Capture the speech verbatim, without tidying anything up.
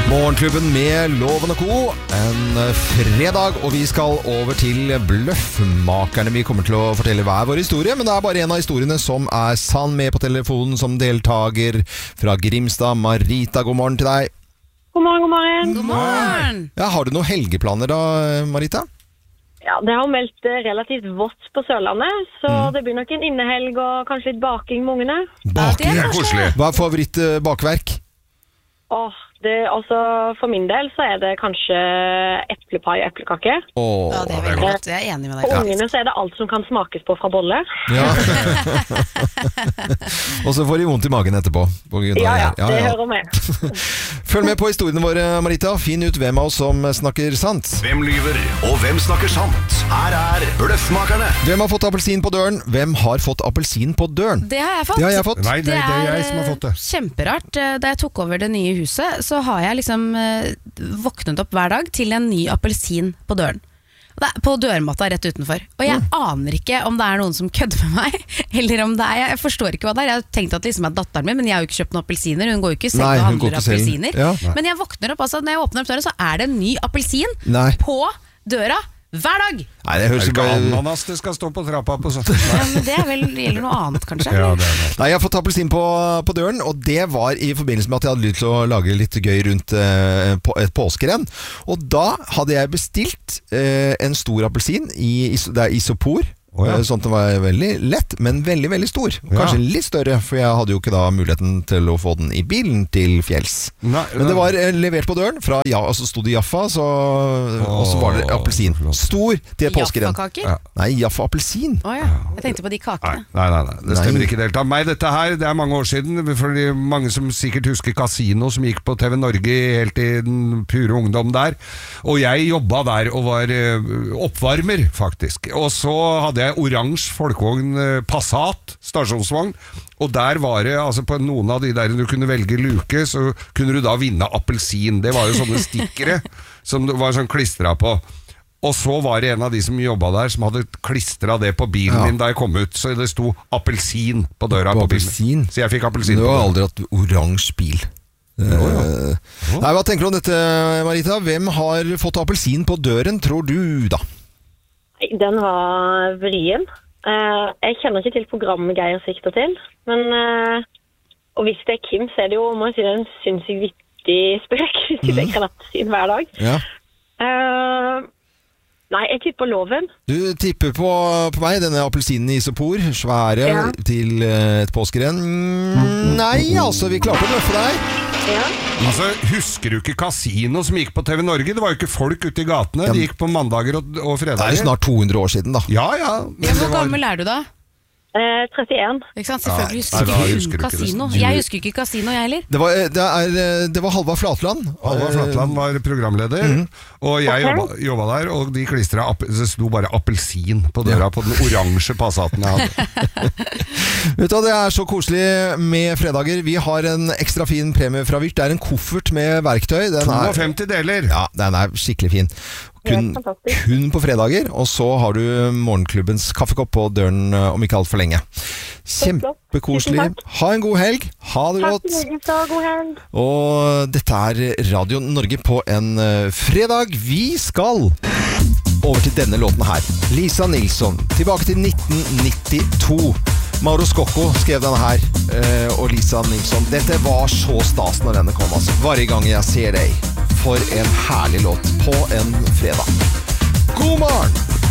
Morgenklubben med Loven og Co. En fredag, og vi skal over til Bløffmakerne. Vi kommer til å fortelle hver vår historie, men det er bare en av historiene som er sann. Med på telefonen som deltager fra Grimstad. Marita, god morgen til deg. God morgen, god morgen. God morgen. Ja, har du noen helgeplaner da, Marita? Ja, det har meldt relativt vått på Sørlandet, så mm. det blir nok en innehelg og kanskje litt baking med ungene. Baking? Ja, det er koselig. Hva er favorittbakverk? Åh, det, altså, for min del så er det kanskje eplepai og eplekake. Åh, ja, det er veldig godt. Jeg er enig med deg. For ungene så er det alt som kan smakes på fra bolle. Ja. Og så får de vondt i magen etterpå. Ja, ja, det ja, ja. hører med. Følg med på historiene våre, Marita. Finn ut hvem av oss som snakker sant. Hvem lyver, og hvem snakker sant? Her er Bløffmakerne. Hvem har fått appelsin på døren? Hvem har fått appelsin på døren? Det har jeg fått. Det har jeg fått. Nei, det, det er jeg som har fått det. Kjemperart. Da jeg tok over det nye huset, så har jeg liksom eh, våknet opp hver dag til en ny appelsin på døren. Det er på dørmatta rett utenfor. Og jeg mm. aner ikke om det er noen som kødder med meg, eller om det er, jeg forstår ikke hva det er. Jeg har tenkt at det liksom er datteren min, men jeg har jo ikke kjøpt noen appelsiner. Hun går jo ikke selv og handler appelsiner. Ja. Men jeg våkner opp, altså når jeg åpner opp døren, så er det en ny appelsin Nei. På døra hver dag. Nei, det høres ikke ananas det skal stå på trappa på sånn. Ja, men det er vel, gjelder noe annet kanskje. Ja, det er det. Nei, jeg har fått appelsin på, på døren, og det var i forbindelse med at jeg hadde lyst til å lage litt gøy rundt eh, på, et påskerenn. Og da hadde jeg bestilt eh, en stor appelsin i, det er isopor. Oh, ja. Sånn at det var veldig lett, men veldig, veldig stor. Kanskje ja. Litt større, for jeg hadde jo ikke da muligheten til å få den i bilen til fjells. Nei, men det var eh, levert på døren, fra ja, og så stod det Jaffa, så, oh, og så var det appelsin. Stor til påskerenn. Jaffa-kaker? Ja. Nei, Jaffa-appelsin. Å oh, ja, jeg tenkte på de kakene. Nei, nei, nei, det stemmer nei. Ikke helt av meg. Dette her, det er mange år siden, fordi mange som sikkert husker Casino, som gikk på T V Norge helt i den pure ungdom der. Og jeg jobbet der og var uh, oppvarmer, faktisk. Og så hadde jeg oransje folkevogn Passat, stasjonsvogn, og der var det, altså på noen av de der du kunne velge luke, så kunne du da vinne appelsin. Det var jo sånne stikkere som det var sånn klistret på. Og så var det en av de som jobbet der som hadde klistret det på bilen ja. Min da jeg kom ut, så det sto appelsin på døra på, på bilen. Så jeg fikk appelsin. Du har aldri hatt oransje bil. Oh, ja. oh. Nei, hva tenker du om dette, Marita? Hvem har fått appelsin på døren, tror du da? Den var vrien. Uh, jeg kjenner ikke til programmet Geir sikter til, men uh, og hvis det er Kim, så er det jo, må jeg si, det er en sinnssykt vittig spøk, hvis mm. jeg kan appelsin hver dag. Ja. Uh, nei, jeg tipper Loven. Du tipper på, på meg, denne appelsinen i isopor, svære ja. Til uh, et påskerenn. Mm, nei, altså, vi klarte å bløffe deg. Ja. Altså, husker du ikke Casino som gikk på T V Norge? Det var jo ikke folk ute i gatene. De gikk på mandager og, og fredager. Det er jo snart to hundre år siden da. Ja, ja. ja hvor gammel er du da? Eh, trettien. Ikke sant? Selvfølgelig husker nei, ikke husker Casino. Ikke jeg husker ikke Casino, jeg heller. Det var, det er, det var Halvard Flatland. Halvard Flatland var programleder, mm. og jeg okay. jobbet der, og de klistret, det sto bare appelsin på døra ja. På den oransje Passaten jeg hadde. Vet du, det er så koselig med fredager. Vi har en ekstra fin premie fra Vyrt. Det er en koffert med verktøy. Den femti er, deler. Ja, den er skikkelig fin. Kun, kun på fredager, og så har du morgenklubbens kaffekopp på døren om ikke alt for lenge. Kjempekoselig. Ha en god helg. Ha det godt. Takk, god helg. Og dette er Radio Norge på en fredag. Vi skal over til denne låten her. Lisa Nilsson, tilbake til nitten nittito. Mauro Scocco skrev denne her, og Lisa Nilsson. Dette var så stas når denne kom, altså. Hver gang jeg ser deg. For en herlig låt på en fredag.